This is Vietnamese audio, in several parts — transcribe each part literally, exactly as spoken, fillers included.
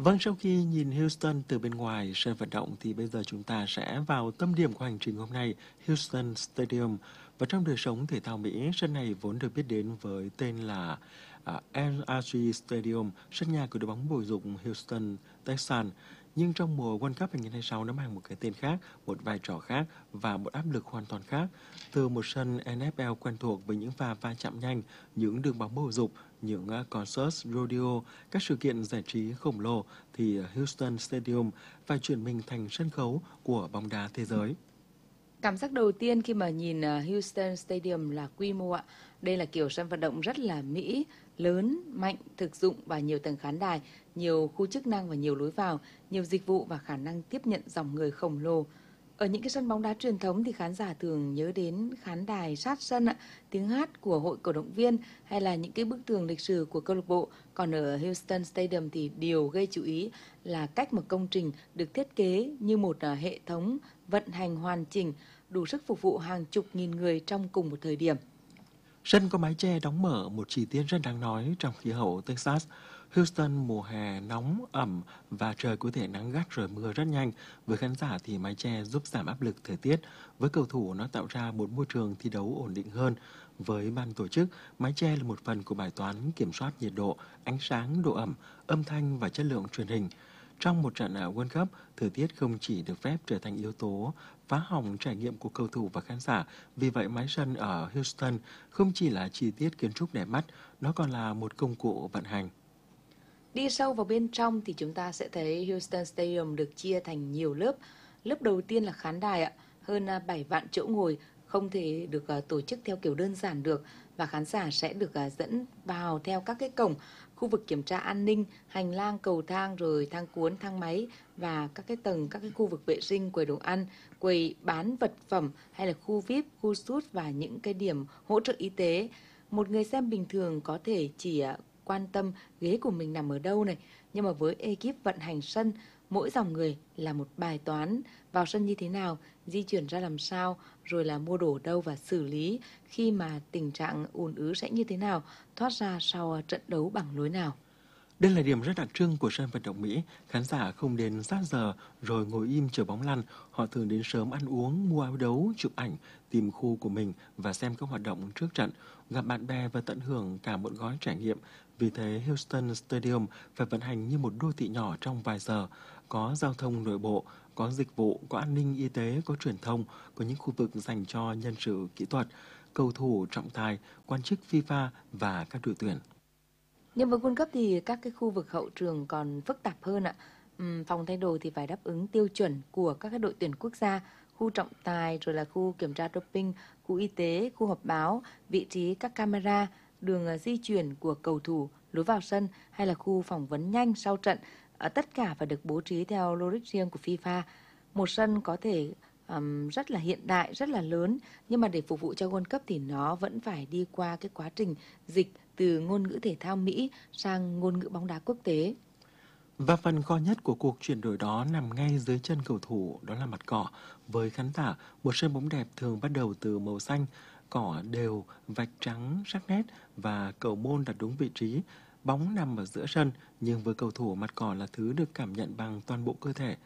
Vâng, sau khi nhìn Houston từ bên ngoài sân vận động thì bây giờ chúng ta sẽ vào tâm điểm của hành trình hôm nay, Houston Stadium. Và trong đời sống thể thao Mỹ, sân này vốn được biết đến với tên là uh, en rờ giê Stadium, sân nhà của đội bóng bồi dục Houston Texans. Nhưng trong mùa World Cup hai không hai sáu nó mang một cái tên khác, một vai trò khác và một áp lực hoàn toàn khác. Từ một sân en ép lờ quen thuộc với những pha va chạm nhanh, những đường bóng bầu dục, những uh, concert, rodeo, các sự kiện giải trí khổng lồ, thì Houston Stadium phải chuyển mình thành sân khấu của bóng đá thế giới. Cảm giác đầu tiên khi mà nhìn Houston Stadium là quy mô ạ. Đây là kiểu sân vận động rất là Mỹ, lớn, mạnh, thực dụng và nhiều tầng khán đài, nhiều khu chức năng và nhiều lối vào, nhiều dịch vụ và khả năng tiếp nhận dòng người khổng lồ. Ở những cái sân bóng đá truyền thống thì khán giả thường nhớ đến khán đài sát sân ạ, tiếng hát của hội cổ động viên hay là những cái bức tường lịch sử của câu lạc bộ. Còn ở Houston Stadium thì điều gây chú ý là cách mà công trình được thiết kế như một hệ thống vận hành hoàn chỉnh, đủ sức phục vụ hàng chục nghìn người trong cùng một thời điểm. Sân có mái che đóng mở, một chi tiết rất đáng nói trong khí hậu Texas. Houston mùa hè nóng, ẩm và trời có thể nắng gắt rồi mưa rất nhanh. Với khán giả thì mái che giúp giảm áp lực thời tiết. Với cầu thủ nó tạo ra một môi trường thi đấu ổn định hơn. Với ban tổ chức, mái che là một phần của bài toán kiểm soát nhiệt độ, ánh sáng, độ ẩm, âm thanh và chất lượng truyền hình. Trong một trận World Cup, thời tiết không chỉ được phép trở thành yếu tố phá hỏng trải nghiệm của cầu thủ và khán giả. Vì vậy, mái sân ở Houston không chỉ là chi tiết kiến trúc đẹp mắt, nó còn là một công cụ vận hành. Đi sâu vào bên trong thì chúng ta sẽ thấy Houston Stadium được chia thành nhiều lớp. Lớp đầu tiên là khán đài ạ, hơn bảy vạn chỗ ngồi, không thể được tổ chức theo kiểu đơn giản được, và khán giả sẽ được dẫn vào theo các cái cổng, khu vực kiểm tra an ninh, hành lang, cầu thang, rồi thang cuốn, thang máy và các cái tầng, các cái khu vực vệ sinh, quầy đồ ăn, quầy bán vật phẩm hay là khu vi ai pi, khu suite và những cái điểm hỗ trợ y tế. Một người xem bình thường có thể chỉ quan tâm ghế của mình nằm ở đâu này, nhưng mà với ekip vận hành sân, mỗi dòng người là một bài toán, vào sân như thế nào, di chuyển ra làm sao, rồi là mua đồ đâu và xử lý khi mà tình trạng ùn ứ sẽ như thế nào, thoát ra sau trận đấu bằng lối nào. Đây là điểm rất đặc trưng của sân vận động Mỹ. Khán giả không đến sát giờ rồi ngồi im chờ bóng lăn. Họ thường đến sớm ăn uống, mua áo đấu, chụp ảnh, tìm khu của mình và xem các hoạt động trước trận, gặp bạn bè và tận hưởng cả một gói trải nghiệm. Vì thế, Houston Stadium phải vận hành như một đô thị nhỏ trong vài giờ. Có giao thông nội bộ, có dịch vụ, có an ninh y tế, có truyền thông, có những khu vực dành cho nhân sự kỹ thuật, cầu thủ trọng tài, quan chức FIFA và các đội tuyển. Nhưng với World Cup thì các cái khu vực hậu trường còn phức tạp hơn ạ. Uhm, phòng thay đồ thì phải đáp ứng tiêu chuẩn của các cái đội tuyển quốc gia, khu trọng tài, rồi là khu kiểm tra doping, khu y tế, khu họp báo, vị trí các camera, đường di chuyển của cầu thủ, lối vào sân hay là khu phỏng vấn nhanh sau trận. À, tất cả phải được bố trí theo logic riêng của FIFA. Một sân có thể um, rất là hiện đại, rất là lớn, nhưng mà để phục vụ cho World Cup thì nó vẫn phải đi qua cái quá trình dịch từ ngôn ngữ thể thao Mỹ sang ngôn ngữ bóng đá quốc tế. Và phần khó nhất của cuộc chuyển đổi đó nằm ngay dưới chân cầu thủ, đó là mặt cỏ. Với khán giả, một sân bóng đẹp thường bắt đầu từ màu xanh, cỏ đều, vạch trắng sắc nét và cầu môn đặt đúng vị trí. Bóng nằm ở giữa sân, nhưng với cầu thủ, mặt cỏ là thứ được cảm nhận bằng toàn bộ cơ thể.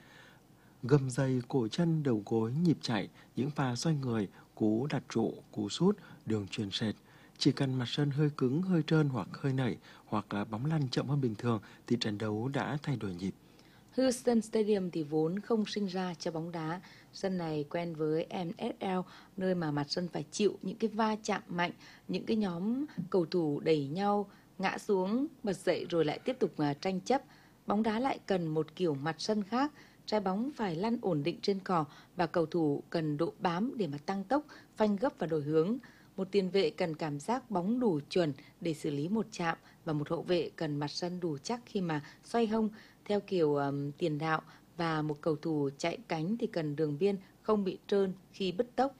Gầm giày, cổ chân, đầu gối, nhịp chạy, những pha xoay người, cú đặt trụ, cú sút, đường truyền sệt. Chỉ cần mặt sân hơi cứng, hơi trơn hoặc hơi nảy, hoặc bóng lăn chậm hơn bình thường thì trận đấu đã thay đổi nhịp. Houston Stadium thì vốn không sinh ra cho bóng đá. Sân này quen với en ép lờ, nơi mà mặt sân phải chịu những cái va chạm mạnh, những cái nhóm cầu thủ đẩy nhau, ngã xuống, bật dậy rồi lại tiếp tục tranh chấp. Bóng đá lại cần một kiểu mặt sân khác. Trái bóng phải lăn ổn định trên cỏ và cầu thủ cần độ bám để mà tăng tốc, phanh gấp và đổi hướng. Một tiền vệ cần cảm giác bóng đủ chuẩn để xử lý một chạm và một hậu vệ cần mặt sân đủ chắc khi mà xoay hông theo kiểu um, tiền đạo, và một cầu thủ chạy cánh thì cần đường biên không bị trơn khi bứt tốc.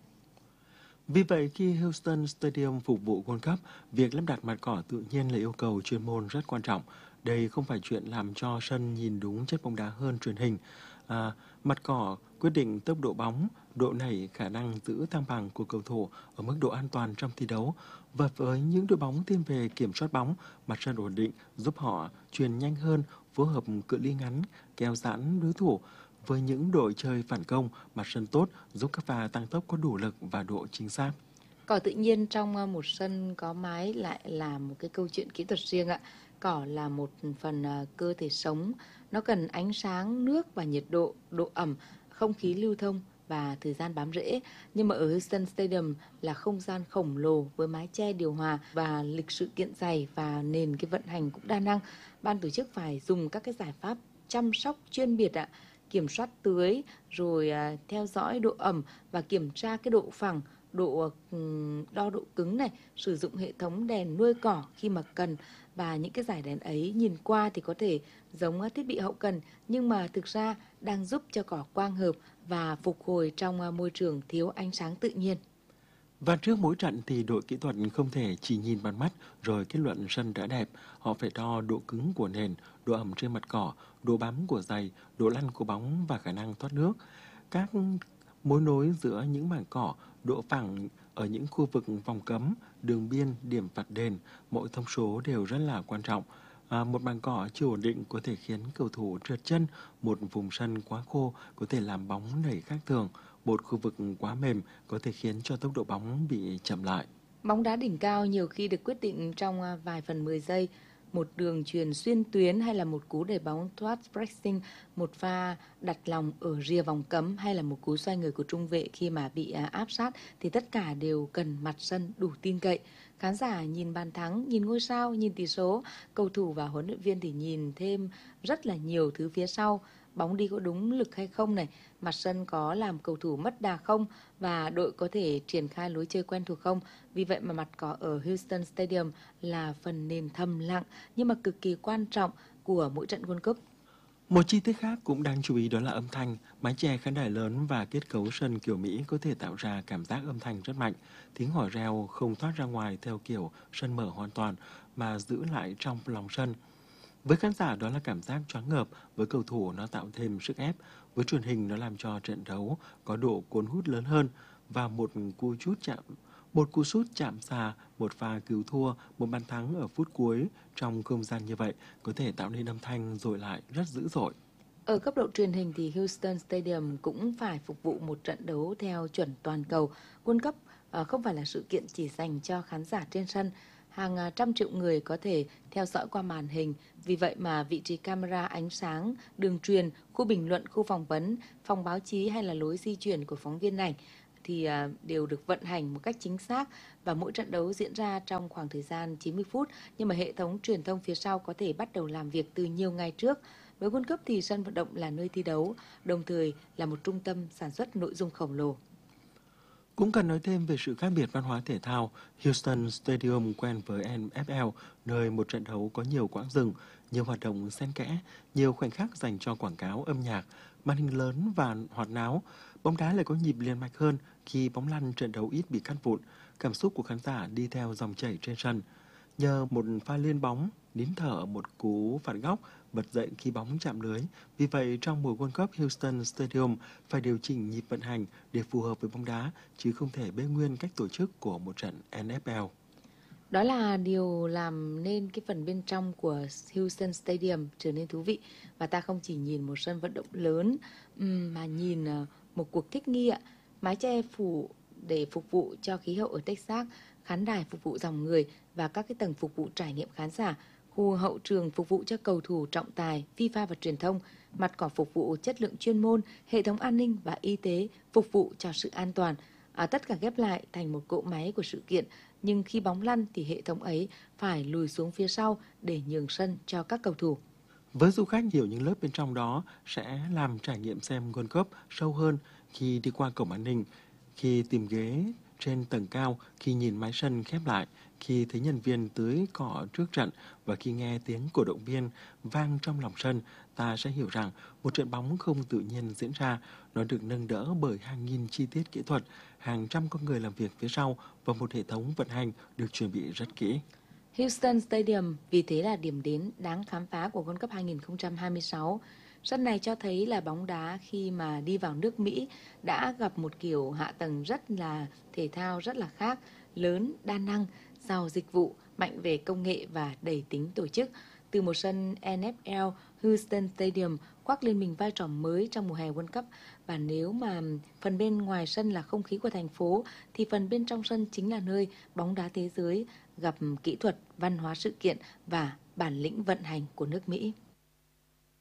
Vì vậy, khi Houston Stadium phục vụ World Cup, việc lắp đặt mặt cỏ tự nhiên là yêu cầu chuyên môn rất quan trọng. Đây không phải chuyện làm cho sân nhìn đúng chất bóng đá hơn truyền hình. À, mặt cỏ quyết định tốc độ bóng, độ nảy, khả năng giữ thăng bằng của cầu thủ ở mức độ an toàn trong thi đấu. Và với những đội bóng thiên về kiểm soát bóng, mặt sân ổn định giúp họ chuyền nhanh hơn, phối hợp cự ly ngắn, kéo giãn đối thủ. Với những đội chơi phản công, mặt sân tốt giúp các pha tăng tốc có đủ lực và độ chính xác. Cỏ tự nhiên trong à, một sân có mái lại là một cái câu chuyện kỹ thuật riêng ạ. Cỏ là một phần à, cơ thể sống, nó cần ánh sáng, nước và nhiệt độ, độ ẩm, không khí lưu thông và thời gian bám rễ. Nhưng mà ở Houston Stadium là không gian khổng lồ với mái che điều hòa và lịch sự kiện dày và nền cái vận hành cũng đa năng. Ban tổ chức phải dùng các cái giải pháp chăm sóc chuyên biệt ạ, kiểm soát tưới, rồi à, theo dõi độ ẩm và kiểm tra cái độ phẳng, độ ừm, đo độ cứng này, sử dụng hệ thống đèn nuôi cỏ khi mà cần. Và những cái giải đèn ấy nhìn qua thì có thể giống thiết bị hậu cần, nhưng mà thực ra đang giúp cho cỏ quang hợp và phục hồi trong à, môi trường thiếu ánh sáng tự nhiên. Và trước mỗi trận thì đội kỹ thuật không thể chỉ nhìn bằng mắt rồi kết luận sân đã đẹp. Họ phải đo độ cứng của nền, độ ẩm trên mặt cỏ, độ bám của giày, độ lăn của bóng và khả năng thoát nước. Các mối nối giữa những mảng cỏ, độ phẳng ở những khu vực vòng cấm, đường biên, điểm phạt đền, mỗi thông số đều rất là quan trọng. À, một mảng cỏ chưa ổn định có thể khiến cầu thủ trượt chân, một vùng sân quá khô có thể làm bóng nảy khác thường, một khu vực quá mềm có thể khiến cho tốc độ bóng bị chậm lại. Bóng đá đỉnh cao nhiều khi được quyết định trong à, vài phần mười giây. Một đường chuyền xuyên tuyến hay là một cú đẩy bóng thoát pressing, một pha đặt lòng ở rìa vòng cấm hay là một cú xoay người của trung vệ khi mà bị à, áp sát thì tất cả đều cần mặt sân đủ tin cậy. Khán giả nhìn bàn thắng, nhìn ngôi sao, nhìn tỷ số, cầu thủ và huấn luyện viên thì nhìn thêm rất là nhiều thứ phía sau. Bóng đi có đúng lực hay không này, mặt sân có làm cầu thủ mất đà không và đội có thể triển khai lối chơi quen thuộc không. Vì vậy mà mặt cỏ ở Houston Stadium là phần nền thầm lặng nhưng mà cực kỳ quan trọng của mỗi trận World Cup. Một chi tiết khác cũng đáng chú ý đó là âm thanh. Mái che khán đài lớn và kết cấu sân kiểu Mỹ có thể tạo ra cảm giác âm thanh rất mạnh. Tiếng hò reo không thoát ra ngoài theo kiểu sân mở hoàn toàn mà giữ lại trong lòng sân. Với khán giả đó là cảm giác choáng ngợp, với cầu thủ nó tạo thêm sức ép, với truyền hình nó làm cho trận đấu có độ cuốn hút lớn hơn và một cú sút chạm một cú sút chạm xa, một pha cứu thua, một bàn thắng ở phút cuối trong không gian như vậy có thể tạo nên âm thanh dội lại rất dữ dội. Ở cấp độ truyền hình thì Houston Stadium cũng phải phục vụ một trận đấu theo chuẩn toàn cầu. World Cup ờ, không phải là sự kiện chỉ dành cho khán giả trên sân. Hàng à, trăm triệu người có thể theo dõi qua màn hình. Vì vậy mà vị trí camera, ánh sáng, đường truyền, khu bình luận, khu phỏng vấn, phòng báo chí hay là lối di chuyển của phóng viên ảnh thì à, đều được vận hành một cách chính xác và mỗi trận đấu diễn ra trong khoảng thời gian chín mươi phút. Nhưng mà hệ thống truyền thông phía sau có thể bắt đầu làm việc từ nhiều ngày trước. Với World Cup thì sân vận động là nơi thi đấu, đồng thời là một trung tâm sản xuất nội dung khổng lồ. Cũng cần nói thêm về sự khác biệt văn hóa thể thao. Houston Stadium quen với en ép lờ, nơi một trận đấu có nhiều quãng dừng, nhiều hoạt động xen kẽ, nhiều khoảnh khắc dành cho quảng cáo âm nhạc, màn hình lớn và hoạt náo. Bóng đá lại có nhịp liền mạch hơn khi bóng lăn trận đấu ít bị cắt vụn, cảm xúc của khán giả đi theo dòng chảy trên sân. Nhờ một pha liên bóng, nín thở một cú phạt góc, bật dậy khi bóng chạm lưới. Vì vậy, trong mùa World Cup, Houston Stadium phải điều chỉnh nhịp vận hành để phù hợp với bóng đá, chứ không thể bê nguyên cách tổ chức của một trận en ép lờ. Đó là điều làm nên cái phần bên trong của Houston Stadium trở nên thú vị. Và ta không chỉ nhìn một sân vận động lớn mà nhìn ờ, một cuộc thích nghi ạ. Mái che phủ để phục vụ cho khí hậu ở Texas, khán đài phục vụ dòng người và các cái tầng phục vụ trải nghiệm khán giả, khu hậu trường phục vụ cho cầu thủ trọng tài, FIFA và truyền thông, mặt cỏ phục vụ chất lượng chuyên môn, hệ thống an ninh và y tế phục vụ cho sự an toàn. À, tất cả ghép lại thành một cỗ máy của sự kiện. Nhưng khi bóng lăn thì hệ thống ấy phải lùi xuống phía sau để nhường sân cho các cầu thủ. Với du khách, hiểu những lớp bên trong đó sẽ làm trải nghiệm xem World Cup sâu hơn khi đi qua cổng an ninh, khi tìm ghế trên tầng cao, khi nhìn mái sân khép lại, khi thấy nhân viên tưới cỏ trước trận và khi nghe tiếng cổ động viên vang trong lòng sân. Ta sẽ hiểu rằng một trận bóng không tự nhiên diễn ra, nó được nâng đỡ bởi hàng nghìn chi tiết kỹ thuật, hàng trăm con người làm việc phía sau và một hệ thống vận hành được chuẩn bị rất kỹ. Houston Stadium vì thế là điểm đến đáng khám phá của World Cup hai không hai sáu. Sân này cho thấy là bóng đá khi mà đi vào nước Mỹ đã gặp một kiểu hạ tầng rất là thể thao rất là khác, lớn, đa năng, giàu dịch vụ, mạnh về công nghệ và đầy tính tổ chức. Từ một sân en ép lờ, Houston Stadium khoác lên mình vai trò mới trong mùa hè World Cup. Và nếu mà phần bên ngoài sân là không khí của thành phố, thì phần bên trong sân chính là nơi bóng đá thế giới gặp kỹ thuật, văn hóa sự kiện và bản lĩnh vận hành của nước Mỹ.